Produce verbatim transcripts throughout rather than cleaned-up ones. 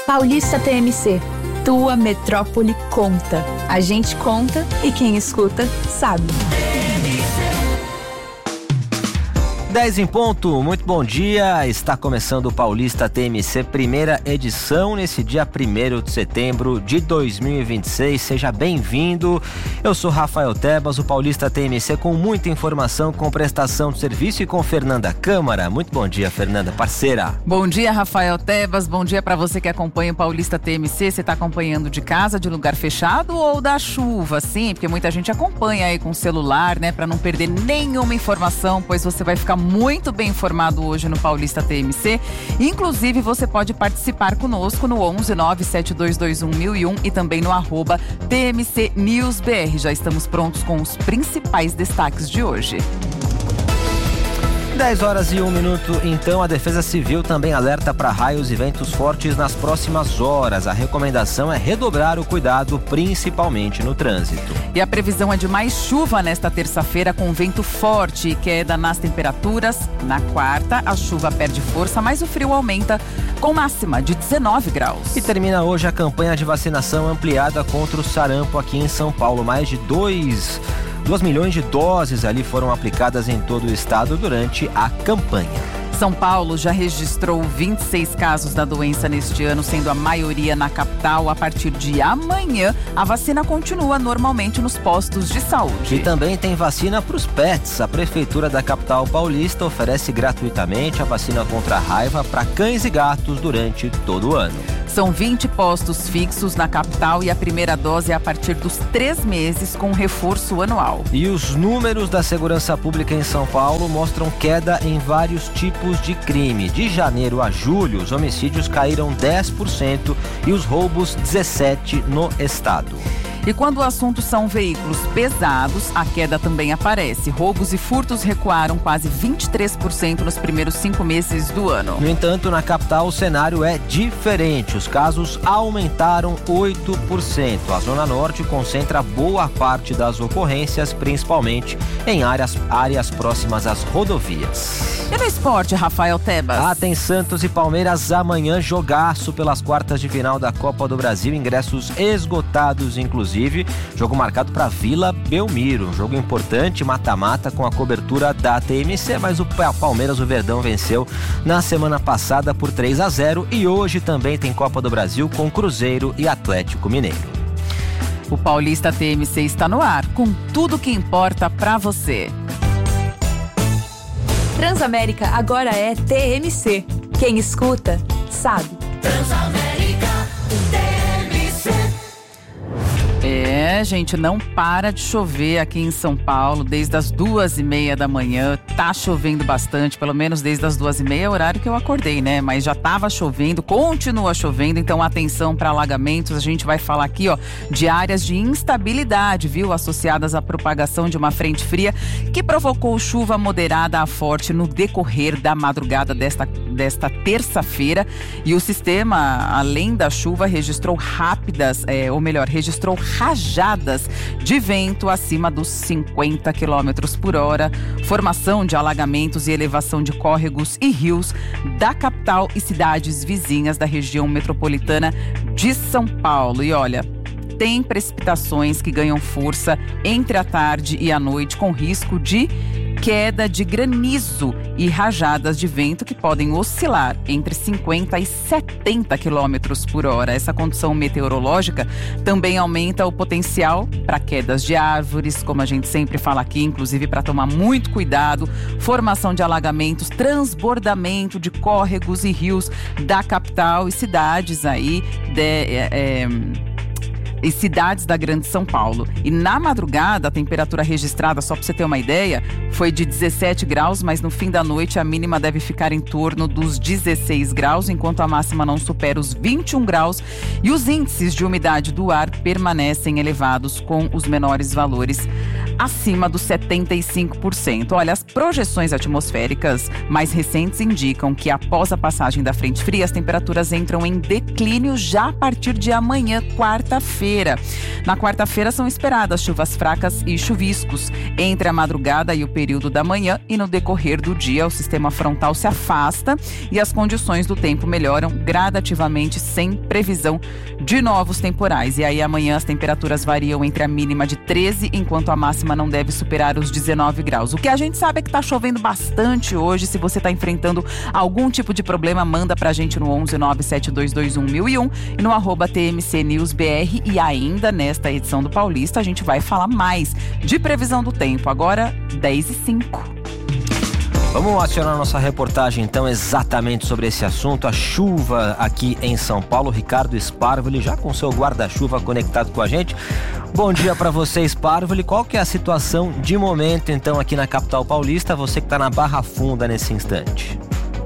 Paulista T M C. Tua metrópole conta. A gente conta e quem escuta sabe. dez em ponto, muito bom dia, está começando o Paulista T M C, primeira edição nesse dia primeiro de setembro de dois mil e vinte e seis, seja bem-vindo. Eu sou Rafael Tebas, o Paulista T M C com muita informação, com prestação de serviço e com Fernanda Câmara. Muito bom dia, Fernanda, parceira. Bom dia, Rafael Tebas, bom dia para você que acompanha o Paulista T M C. Você está acompanhando de casa, de lugar fechado ou da chuva? Sim, porque muita gente acompanha aí com o celular, né, para não perder nenhuma informação, pois você vai ficar muito bem informado hoje no Paulista T M C. Inclusive, você pode participar conosco no onze nove sete dois dois um mil e um e também no arroba T M C News B R. Já estamos prontos com os principais destaques de hoje. dez horas e um minuto, então a Defesa Civil também alerta para raios e ventos fortes nas próximas horas. A recomendação é redobrar o cuidado, principalmente no trânsito. E a previsão é de mais chuva nesta terça-feira, com vento forte e queda nas temperaturas. Na quarta, a chuva perde força, mas o frio aumenta, com máxima de dezenove graus. E termina hoje a campanha de vacinação ampliada contra o sarampo aqui em São Paulo. Mais de dois... Duas milhões de doses ali foram aplicadas em todo o estado durante a campanha. São Paulo já registrou vinte e seis casos da doença neste ano, sendo a maioria na capital. A partir de amanhã, a vacina continua normalmente nos postos de saúde. E também tem vacina para os pets. A Prefeitura da capital paulista oferece gratuitamente a vacina contra a raiva para cães e gatos durante todo o ano. São vinte postos fixos na capital e a primeira dose é a partir dos três meses com reforço anual. E os números da segurança pública em São Paulo mostram queda em vários tipos de crime. De janeiro a julho, os homicídios caíram dez por cento e os roubos dezessete por cento no estado. E quando o assunto são veículos pesados, a queda também aparece. Roubos e furtos recuaram quase vinte e três por cento nos primeiros cinco meses do ano. No entanto, na capital o cenário é diferente. Os casos aumentaram oito por cento. A Zona Norte concentra boa parte das ocorrências, principalmente em áreas, áreas próximas às rodovias. E no esporte, Rafael Tebas? Ah, tem Santos e Palmeiras amanhã, jogaço pelas quartas de final da Copa do Brasil. Ingressos esgotados, inclusive. Jogo marcado para Vila Belmiro. Um jogo importante, mata-mata, com a cobertura da T M C, mas o Palmeiras, o Verdão, venceu na semana passada por três a zero e hoje também tem Copa do Brasil com Cruzeiro e Atlético Mineiro. O Paulista T M C está no ar, com tudo que importa para você. Transamérica agora é T M C. Quem escuta, sabe. Transamérica T M C. É, gente, não para de chover aqui em São Paulo desde as duas e meia da manhã. Tá chovendo bastante, pelo menos desde as duas e meia, horário que eu acordei, né? Mas já tava chovendo, continua chovendo, então atenção para alagamentos. A gente vai falar aqui, ó, de áreas de instabilidade, viu? Associadas à propagação de uma frente fria que provocou chuva moderada a forte no decorrer da madrugada desta, desta terça-feira. E o sistema, além da chuva, registrou rápidas, é, ou melhor, registrou rajadas de vento acima dos cinquenta quilômetros por hora, formação de alagamentos e elevação de córregos e rios da capital e cidades vizinhas da região metropolitana de São Paulo. E olha, tem precipitações que ganham força entre a tarde e a noite, com risco de queda de granizo e rajadas de vento que podem oscilar entre cinquenta e setenta quilômetros por hora. Essa condição meteorológica também aumenta o potencial para quedas de árvores, como a gente sempre fala aqui, inclusive para tomar muito cuidado, formação de alagamentos, transbordamento de córregos e rios da capital e cidades aí de, é, é, e cidades da Grande São Paulo. E na madrugada, a temperatura registrada, só para você ter uma ideia, foi de dezessete graus, mas no fim da noite a mínima deve ficar em torno dos dezesseis graus, enquanto a máxima não supera os vinte e um graus. E os índices de umidade do ar permanecem elevados, com os menores valores acima dos setenta e cinco por cento. Olha, as projeções atmosféricas mais recentes indicam que após a passagem da frente fria, as temperaturas entram em declínio já a partir de amanhã, quarta-feira. Na quarta-feira são esperadas chuvas fracas e chuviscos entre a madrugada e o período da manhã, e no decorrer do dia o sistema frontal se afasta e as condições do tempo melhoram gradativamente, sem previsão de novos temporais. E aí amanhã as temperaturas variam entre a mínima de treze, enquanto a máxima não deve superar os dezenove graus. O que a gente sabe é que está chovendo bastante hoje. Se você está enfrentando algum tipo de problema, manda pra gente no onze nove sete dois dois um mil e um e no arroba T M C News B R. E ainda nesta edição do Paulista a gente vai falar mais de previsão do tempo. Agora, dez e cinco. Vamos acionar nossa reportagem então exatamente sobre esse assunto, a chuva aqui em São Paulo. Ricardo Sparvoli já com seu guarda-chuva conectado com a gente. Bom dia para você, Sparvoli. Qual que é a situação de momento então aqui na capital paulista, você que está na Barra Funda nesse instante?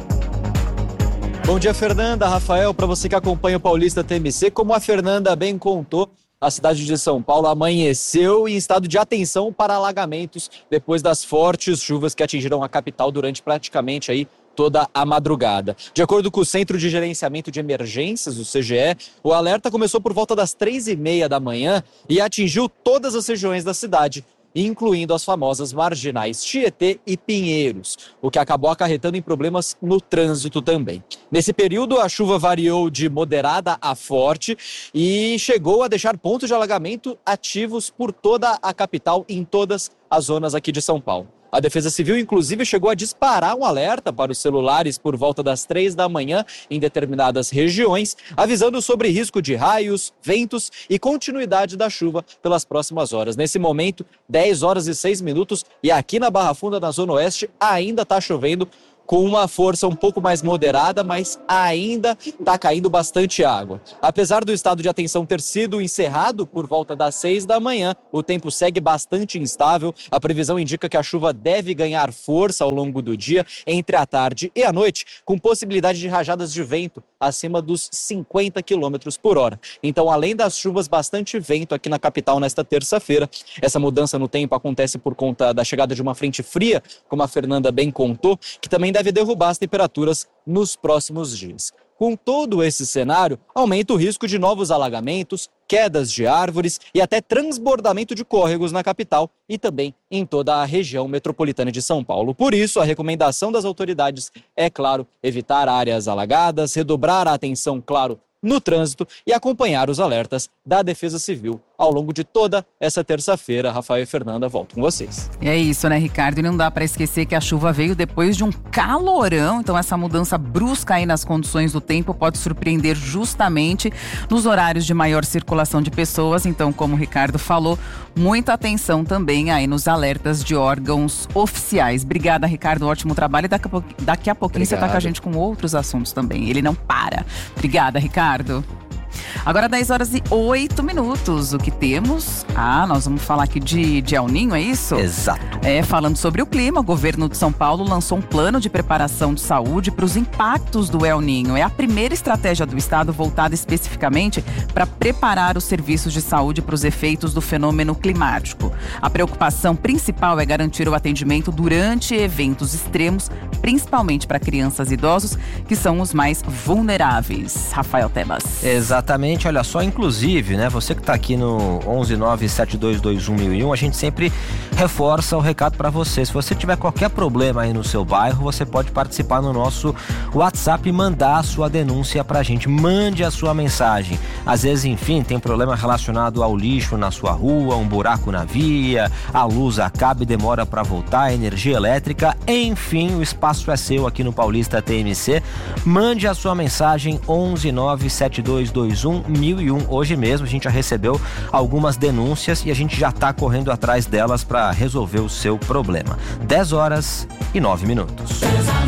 Bom dia, Fernanda, Rafael, para você que acompanha o Paulista T M C. Como a Fernanda bem contou, a cidade de São Paulo amanheceu em estado de atenção para alagamentos depois das fortes chuvas que atingiram a capital durante praticamente aí toda a madrugada. De acordo com o Centro de Gerenciamento de Emergências, o C G E, o alerta começou por volta das três e meia da manhã e atingiu todas as regiões da cidade, incluindo as famosas marginais Tietê e Pinheiros, o que acabou acarretando em problemas no trânsito também. Nesse período, a chuva variou de moderada a forte e chegou a deixar pontos de alagamento ativos por toda a capital, em todas as zonas aqui de São Paulo. A Defesa Civil, inclusive, chegou a disparar um alerta para os celulares por volta das três da manhã em determinadas regiões, avisando sobre risco de raios, ventos e continuidade da chuva pelas próximas horas. Nesse momento, dez horas e seis minutos, e aqui na Barra Funda, na Zona Oeste, ainda está chovendo com uma força um pouco mais moderada, mas ainda está caindo bastante água. Apesar do estado de atenção ter sido encerrado por volta das seis da manhã, o tempo segue bastante instável. A previsão indica que a chuva deve ganhar força ao longo do dia, entre a tarde e a noite, com possibilidade de rajadas de vento acima dos cinquenta quilômetros por hora. Então, além das chuvas, bastante vento aqui na capital nesta terça-feira. Essa mudança no tempo acontece por conta da chegada de uma frente fria, como a Fernanda bem contou, que também deve derrubar as temperaturas nos próximos dias. Com todo esse cenário, aumenta o risco de novos alagamentos, quedas de árvores e até transbordamento de córregos na capital e também em toda a região metropolitana de São Paulo. Por isso, a recomendação das autoridades é, claro, evitar áreas alagadas, redobrar a atenção, claro, no trânsito e acompanhar os alertas da Defesa Civil ao longo de toda essa terça-feira. Rafael e Fernanda, volto com vocês. É isso, né, Ricardo? E não dá para esquecer que a chuva veio depois de um calorão, então essa mudança brusca aí nas condições do tempo pode surpreender justamente nos horários de maior circulação de pessoas. Então, como o Ricardo falou, muita atenção também aí nos alertas de órgãos oficiais. Obrigada, Ricardo, ótimo trabalho. E daqui a, pou... daqui a pouquinho Obrigado. Você tá com a gente com outros assuntos também. Ele não para. Obrigada, Ricardo. Agora dez horas e oito minutos, o que temos? Ah, nós vamos falar aqui de, de El Ninho, é isso? Exato. É, falando sobre o clima, o governo de São Paulo lançou um plano de preparação de saúde para os impactos do El Ninho. É a primeira estratégia do estado voltada especificamente para preparar os serviços de saúde para os efeitos do fenômeno climático. A preocupação principal é garantir o atendimento durante eventos extremos, principalmente para crianças e idosos, que são os mais vulneráveis. Rafael Tebas. Exatamente, olha só, inclusive, né, você que está aqui no onze nove sete dois dois um mil e um, a gente sempre reforça o recado para você. Se você tiver qualquer problema aí no seu bairro, você pode participar no nosso WhatsApp e mandar a sua denúncia pra gente. Mande a sua mensagem. Às vezes, enfim, tem problema relacionado ao lixo na sua rua, um buraco na via, a luz acaba e demora para voltar, a energia elétrica, enfim, o espaço é seu aqui no Paulista T M C. Mande a sua mensagem onze nove sete dois dois um mil e um. Hoje mesmo a gente já recebeu algumas denúncias e a gente já está correndo atrás delas para resolver o seu problema. dez horas e nove minutos.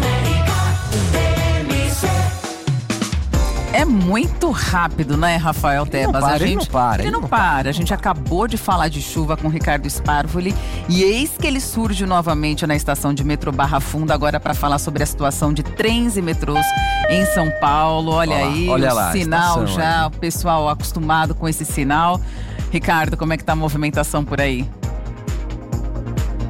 É muito rápido, né, Rafael Tebas? Não para, a gente ele não para. Ele não, não para. para. A gente acabou de falar de chuva com o Ricardo Sparvoli e eis que ele surge novamente na estação de metrô Barra Funda agora para falar sobre a situação de trens e metrôs em São Paulo. Olha, olha aí, olha o lá, sinal já, aí. O pessoal acostumado com esse sinal. Ricardo, como é que tá a movimentação por aí?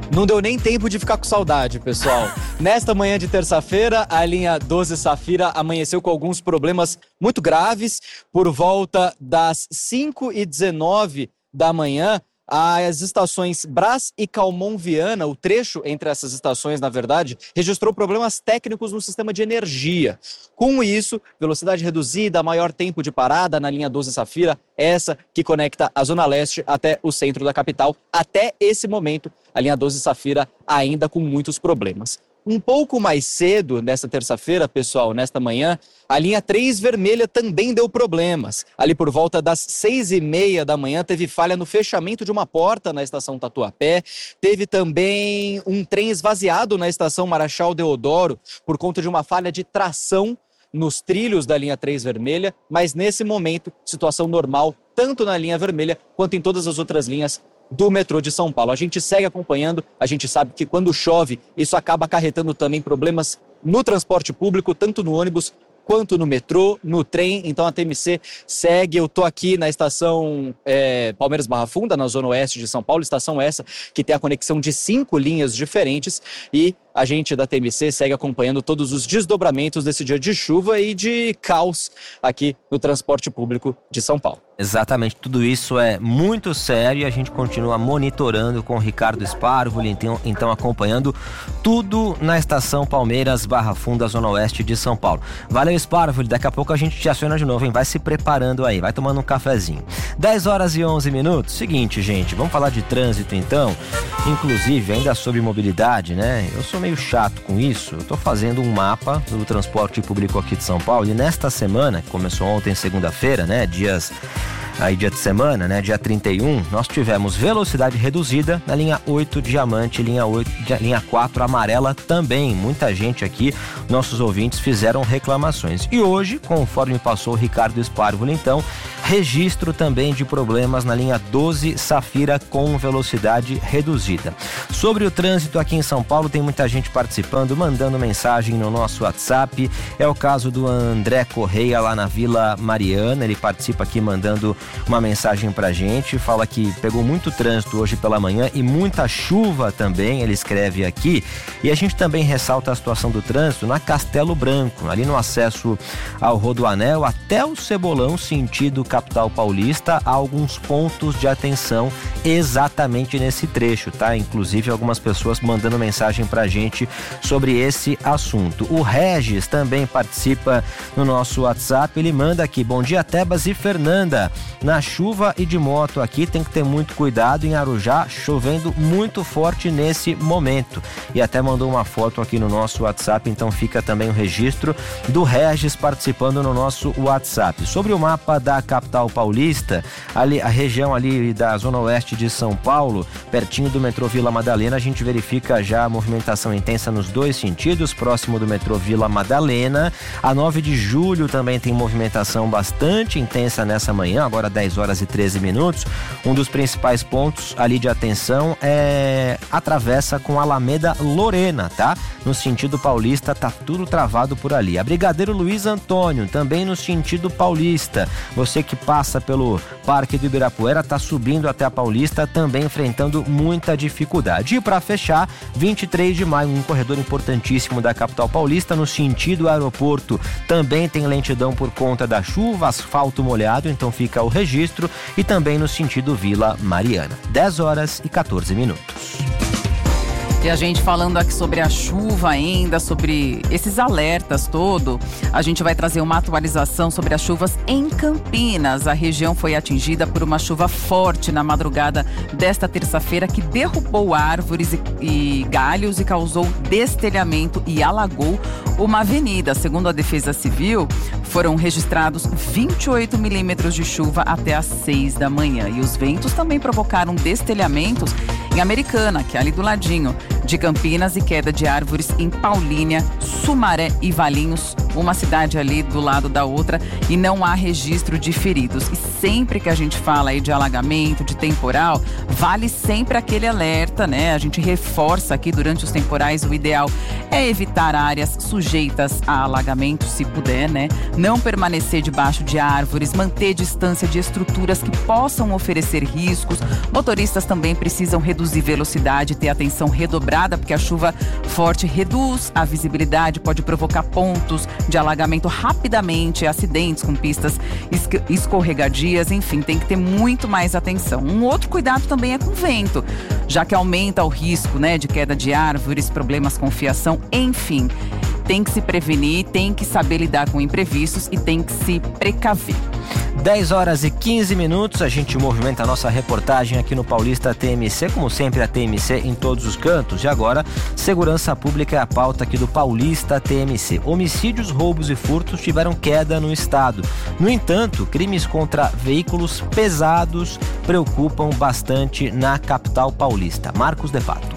Não deu nem tempo de ficar com saudade, pessoal. Nesta manhã de terça-feira, a linha doze Safira amanheceu com alguns problemas muito graves. Por volta das cinco e dezenove da manhã, as estações Brás e Calmon Viana, o trecho entre essas estações, na verdade, registrou problemas técnicos no sistema de energia. Com isso, velocidade reduzida, maior tempo de parada na linha doze Safira, essa que conecta a Zona Leste até o centro da capital. Até esse momento, a linha doze Safira ainda com muitos problemas. Um pouco mais cedo, nesta terça-feira, pessoal, nesta manhã, a linha três vermelha também deu problemas. Ali por volta das seis e meia da manhã, teve falha no fechamento de uma porta na estação Tatuapé. Teve também um trem esvaziado na estação Marechal Deodoro por conta de uma falha de tração nos trilhos da linha três vermelha. Mas nesse momento, situação normal, tanto na linha vermelha quanto em todas as outras linhas do metrô de São Paulo. A gente segue acompanhando, a gente sabe que quando chove, isso acaba acarretando também problemas no transporte público, tanto no ônibus quanto no metrô, no trem. Então a T M C segue. Eu estou aqui na estação é, Palmeiras Barra Funda, na zona oeste de São Paulo, estação essa que tem a conexão de cinco linhas diferentes, e a gente da T M C segue acompanhando todos os desdobramentos desse dia de chuva e de caos aqui no transporte público de São Paulo. Exatamente, tudo isso é muito sério e a gente continua monitorando com o Ricardo Sparvoli, então, então acompanhando tudo na estação Palmeiras Barra Funda, zona oeste de São Paulo. Valeu, Sparvoli, daqui a pouco a gente te aciona de novo, hein? Vai se preparando aí, vai tomando um cafezinho. dez horas e onze minutos, seguinte, gente, vamos falar de trânsito então, inclusive ainda sobre mobilidade, né? Eu sou meio chato com isso, eu tô fazendo um mapa do transporte público aqui de São Paulo e nesta semana, que começou ontem, segunda-feira, né? Dias... Aí dia de semana, né, dia trinta e um, nós tivemos velocidade reduzida na linha oito Diamante, linha oito, linha quatro Amarela também. Muita gente aqui, nossos ouvintes, fizeram reclamações. E hoje, conforme passou o Ricardo Sparvoli, então, registro também de problemas na linha doze Safira com velocidade reduzida. Sobre o trânsito aqui em São Paulo, tem muita gente participando, mandando mensagem no nosso WhatsApp. É o caso do André Correia lá na Vila Mariana, ele participa aqui mandando uma mensagem pra gente, fala que pegou muito trânsito hoje pela manhã e muita chuva também, ele escreve aqui, e a gente também ressalta a situação do trânsito na Castelo Branco, ali no acesso ao Rodoanel até o Cebolão, sentido capital paulista, há alguns pontos de atenção exatamente nesse trecho, tá? Inclusive algumas pessoas mandando mensagem pra gente sobre esse assunto. O Regis também participa no nosso WhatsApp, ele manda aqui: bom dia, Tebas e Fernanda. Na chuva e de moto aqui tem que ter muito cuidado, em Arujá chovendo muito forte nesse momento, e até mandou uma foto aqui no nosso WhatsApp, então fica também o registro do Regis participando no nosso WhatsApp. Sobre o mapa da capital paulista, ali, a região ali da zona oeste de São Paulo, pertinho do metrô Vila Madalena, a gente verifica já a movimentação intensa nos dois sentidos, próximo do metrô Vila Madalena. A nove de julho também tem movimentação bastante intensa nessa manhã, agora dez horas e treze minutos. Um dos principais pontos ali de atenção é a travessa com Alameda Lorena, tá? No sentido paulista tá tudo travado por ali. A Brigadeiro Luiz Antônio, também no sentido paulista. Você que passa pelo Parque do Ibirapuera tá subindo até a Paulista, também enfrentando muita dificuldade. E para fechar, vinte e três de maio, um corredor importantíssimo da capital paulista, no sentido aeroporto, também tem lentidão por conta da chuva, asfalto molhado, então fica o registro, e também no sentido Vila Mariana. dez horas e quatorze minutos. E a gente falando aqui sobre a chuva ainda, sobre esses alertas todo, a gente vai trazer uma atualização sobre as chuvas em Campinas. A região foi atingida por uma chuva forte na madrugada desta terça-feira que derrubou árvores e, e galhos e causou destelhamento e alagou uma avenida. Segundo a Defesa Civil, foram registrados vinte e oito milímetros de chuva até às seis da manhã. E os ventos também provocaram destelhamentos em Americana, que é ali do ladinho de Campinas, e queda de árvores em Paulínia, Sumaré e Valinhos, uma cidade ali do lado da outra e não há registro de feridos. E sempre que a gente fala aí de alagamento, de temporal, vale sempre aquele alerta, né? A gente reforça aqui durante os temporais, o ideal é evitar áreas sujeitas a alagamento, se puder, né? Não permanecer debaixo de árvores, manter distância de estruturas que possam oferecer riscos. Motoristas também precisam reduzir velocidade e ter atenção redobrada, porque a chuva forte reduz a visibilidade, pode provocar pontos de alagamento rapidamente, acidentes com pistas escorregadias, enfim, tem que ter muito mais atenção. Um outro cuidado também é com o vento, já que aumenta o risco, né, de queda de árvores, problemas com fiação, enfim. Tem que se prevenir, tem que saber lidar com imprevistos e tem que se precaver. dez horas e quinze minutos, a gente movimenta a nossa reportagem aqui no Paulista T M C, como sempre a T M C em todos os cantos. E agora, segurança pública é a pauta aqui do Paulista T M C. Homicídios, roubos e furtos tiveram queda no estado. No entanto, crimes contra veículos pesados preocupam bastante na capital paulista. Marcos de Fato.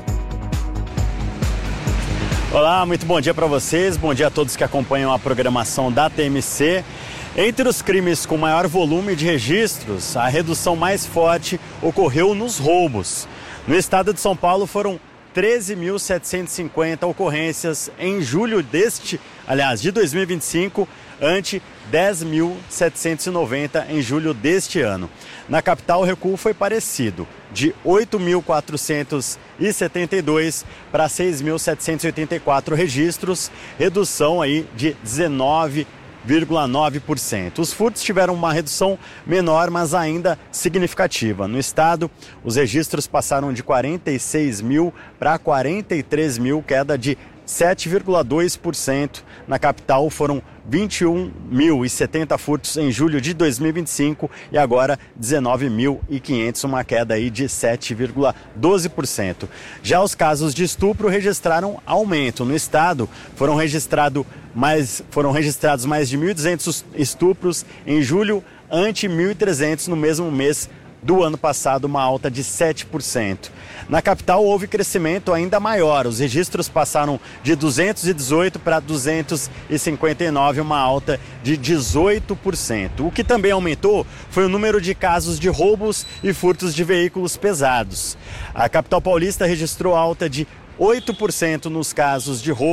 Olá, muito bom dia para vocês, bom dia a todos que acompanham a programação da T M C. Entre os crimes com maior volume de registros, a redução mais forte ocorreu nos roubos. No estado de São Paulo foram treze mil setecentos e cinquenta ocorrências em julho deste, aliás, de dois mil e vinte e cinco, ante dez mil setecentos e noventa em julho deste ano. Na capital, o recuo foi parecido, de oito mil quatrocentos e setenta e dois para seis mil setecentos e oitenta e quatro registros, redução aí de dezenove vírgula nove por cento. Os furtos tiveram uma redução menor, mas ainda significativa. No estado, os registros passaram de quarenta e seis mil para quarenta e três mil, queda de sete vírgula dois por cento. Na capital foram vinte e um mil e setenta furtos em julho de dois mil e vinte e cinco e agora dezenove mil e quinhentos, uma queda aí de sete vírgula doze por cento. Já os casos de estupro registraram aumento. No estado foram, registrado mais, foram registrados mais de mil e duzentos estupros em julho, ante mil e trezentos no mesmo mês do ano passado, uma alta de sete por cento. Na capital houve crescimento ainda maior, os registros passaram de duzentos e dezoito para duzentos e cinquenta e nove, uma alta de dezoito por cento. O que também aumentou foi o número de casos de roubos e furtos de veículos pesados. A capital paulista registrou alta de oito por cento nos casos de roubo